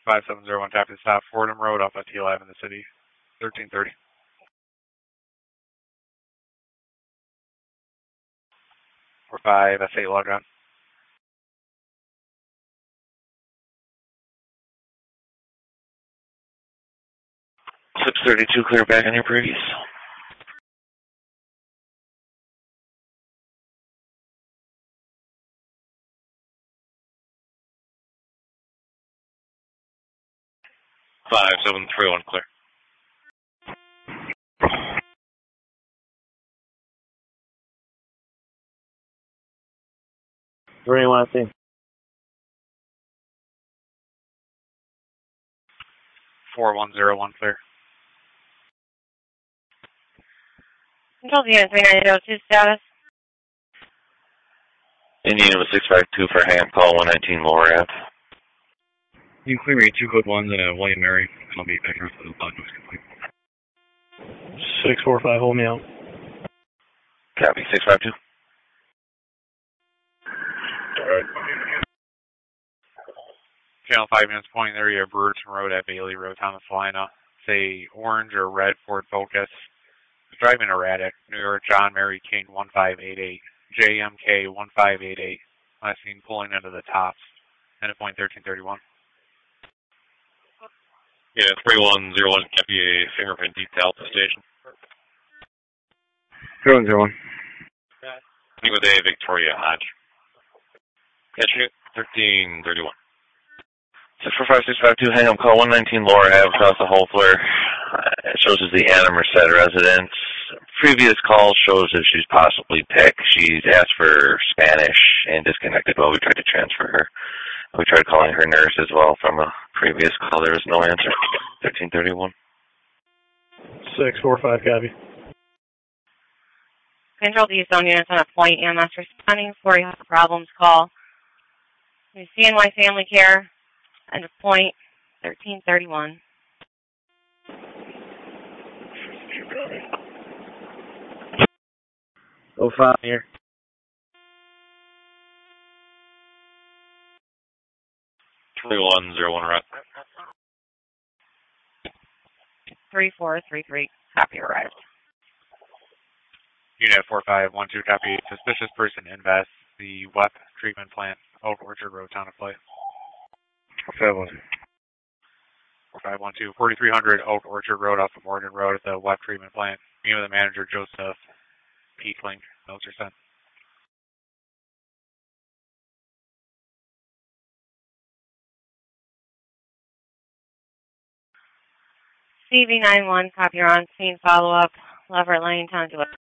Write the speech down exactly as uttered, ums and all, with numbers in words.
five seven zero one, tap to stop, Fordham Road off of T Live in the city, thirteen thirty. four five, S eight log on. six thirty-two, clear back on your previous. five seven three one, clear. Where do you want to see? four one zero one, clear. Control unit three nine zero two status. Indian was six five two for ham, call one nineteen lower Ave. You can clear me two code ones and a William Mary, and I'll be back here for the block noise complete. six four five, hold me out. Copy, six five two. Alright. Channel five minutes pointing area, Brewerton Road at Bailey Road, Thomas Salina. Say orange or red Ford Focus. Driving erratic. New York, John Mary King one five eight eight. J M K one five eight eight. Last seen pulling into the tops. End of point thirteen thirty-one. Yeah, three one zero one, copy a fingerprint detail at the station. three one zero one. Meet with a Victoria Hodge. Catch you, thirteen thirty-one. six four five six five two, hang up, call one nineteen Lower Ave, across the Holfler. Uh, it shows as the Anna Merced residence. Previous call shows that she's possibly P I C. She's asked for Spanish and disconnected while we tried to transfer her. We tried calling her nurse as well from a previous call. There was no answer. thirteen thirty-one. six four five, copy. Control to Houston units on a point. E M S responding for you have problems. Call. C N Y Family Care. End of point thirteen thirty-one. oh five here. three one zero one, right. three four three three. Copy, arrived. Unit four five one two, copy. Suspicious person invests the W E P treatment plant, Oak Orchard Road, Town of Clay. four five one two. four five one two, forty-three hundred Oak Orchard Road off of Morgan Road at the W E P treatment plant. Meet with the manager, Joseph Peekling. Notes are sent. C V nine one, copy, you're on scene follow-up. Lever Lane, Town to